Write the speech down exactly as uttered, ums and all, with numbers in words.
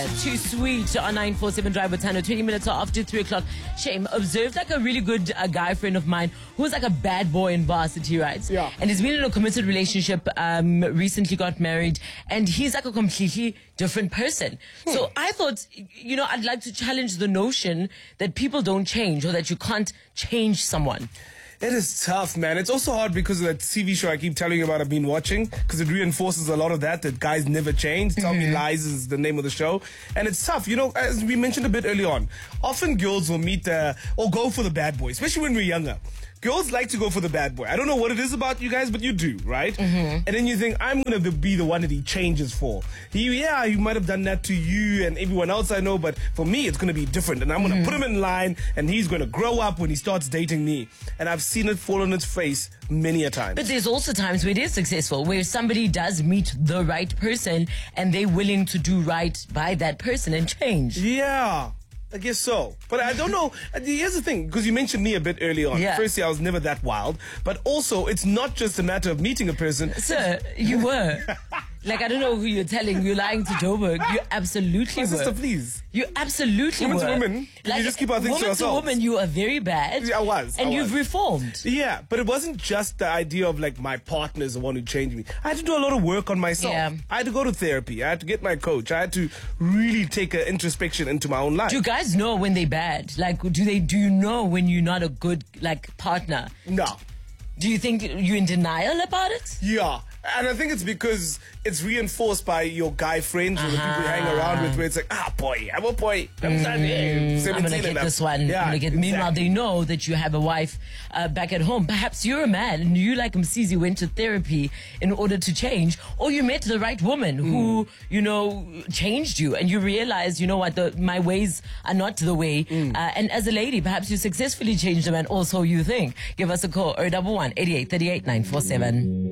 Too Sweet on nine four seven Drive with Tano. twenty minutes after three o'clock. Shame. Observed like a really good uh, guy friend of mine who was like a bad boy in varsity, right? Yeah. And he's been in a committed relationship, um, recently got married, and he's like a completely different person. Hmm. So I thought, you know, I'd like to challenge the notion that people don't change or that you can't change someone. It is tough, man. It's also hard because of that T V show I keep telling you about I've been watching, because it reinforces a lot of that, that guys never change. Tell mm-hmm. Me Lies is the name of the show. And it's tough. You know, as we mentioned a bit early on, often girls will meet uh, or go for the bad boy, especially when we're younger. Girls like to go for the bad boy. I don't know what it is about you guys, but you do, right? Mm-hmm. And then you think, I'm going to be the one that he changes for. He, yeah, he might have done that to you and everyone else I know, but for me, it's going to be different. And I'm going to mm-hmm. put him in line, and he's going to grow up when he starts dating me. And I've seen it fall on its face many a time. But there's also times where it is successful, where somebody does meet the right person and they're willing to do right by that person and change. Yeah. I guess so. But I don't know. Here's the thing, because you mentioned me a bit early on. Yeah. Firstly, I was never that wild. But also, it's not just a matter of meeting a person. Sir, you were. Like, I don't know who you're telling. You're lying to Joburg. You absolutely My were. sister, please. You absolutely Woman were. to woman. Can Like, you just keep our things woman to ourselves? to woman, you are very bad. Yeah, I was. And I you've was. reformed. Yeah, but it wasn't just the idea of like my partner is the one who changed me. I had to do a lot of work on myself. Yeah. I had to go to therapy. I had to get my coach. I had to really take an introspection into my own life. Do guys know when they're bad? Like, do they? Do you know when you're not a good like partner? No. Do you think you're in denial about it? Yeah. And I think it's because it's reinforced by your guy friends or the people you hang around with, where it's like, ah, boy, I'm a boy. I'm, Mm, I'm gonna get and this one. Yeah, I'm gonna get. exactly. Meanwhile, they know that you have a wife uh, back at home. Perhaps you're a man and you, like Msizi, went to therapy in order to change, or you met the right woman mm. who, you know, changed you, and you realize, you know what, the, my ways are not the way. Mm. Uh, and as a lady, perhaps you successfully changed a man. Also, you think. Give us a call, zero one one, eighty-eight, thirty-eight, nine four seven.